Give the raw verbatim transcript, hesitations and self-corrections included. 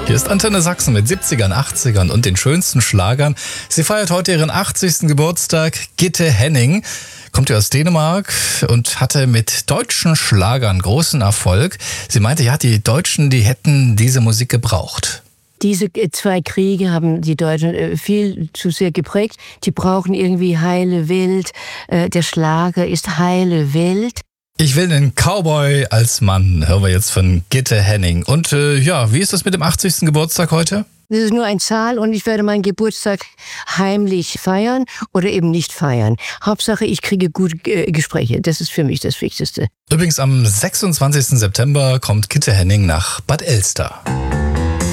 Hier ist Antenne Sachsen mit siebzigern, achtzigern und den schönsten Schlagern. Sie feiert heute ihren achtzigsten Geburtstag. Gitte Henning kommt ja aus Dänemark und hatte mit deutschen Schlagern großen Erfolg. Sie meinte, ja, die Deutschen, die hätten diese Musik gebraucht. Diese zwei Kriege haben die Deutschen viel zu sehr geprägt. Die brauchen irgendwie heile Welt. Der Schlager ist heile Welt. Ich will einen Cowboy als Mann, hören wir jetzt von Gitte Henning. Und äh, ja, wie ist das mit dem achtzigsten Geburtstag heute? Das ist nur eine Zahl und ich werde meinen Geburtstag heimlich feiern oder eben nicht feiern. Hauptsache, ich kriege gute äh, Gespräche. Das ist für mich das Wichtigste. Übrigens am sechsundzwanzigsten September kommt Gitte Henning nach Bad Elster.